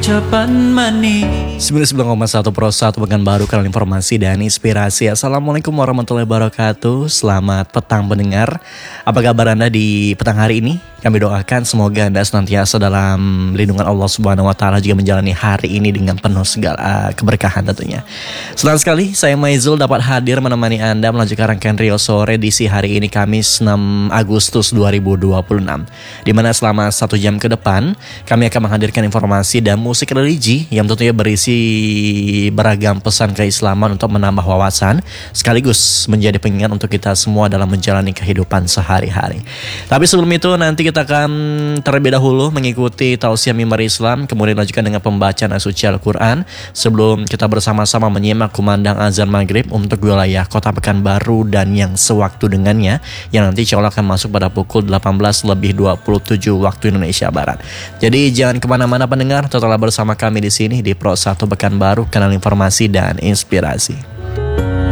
ucapan manis. 99,1 Pro 1 Pekanbaru, kanal informasi dan inspirasi. Assalamualaikum warahmatullahi wabarakatuh. Selamat petang pendengar. Apa kabar Anda di petang hari ini? Kami doakan semoga Anda senantiasa dalam lindungan Allah Subhanahu wa taala juga menjalani hari ini dengan penuh segala keberkahan tentunya. Senang sekali saya Maizul dapat hadir menemani Anda melanjutkan rangkaian Rio Sore edisi hari ini Kamis 6 Agustus 2026. Di mana selama 1 jam ke depan kami akan menghadirkan informasi dan musik religi yang tentunya berisi beragam pesan keislaman untuk menambah wawasan sekaligus menjadi pengingat untuk kita semua dalam menjalani kehidupan sehari-hari. Tapi sebelum itu nanti kita akan terlebih dahulu mengikuti tausiah mimbar Islam, kemudian lanjutkan dengan pembacaan ayat suci Al-Quran sebelum kita bersama-sama menyimak kumandang azan maghrib untuk wilayah Kota Pekanbaru dan yang sewaktu dengannya yang nanti insya Allah akan masuk pada pukul 18:27 waktu Indonesia Barat. Jadi jangan kemana-mana pendengar, tetaplah bersama kami di sini di Pro 1 Pekanbaru, kanal informasi dan inspirasi.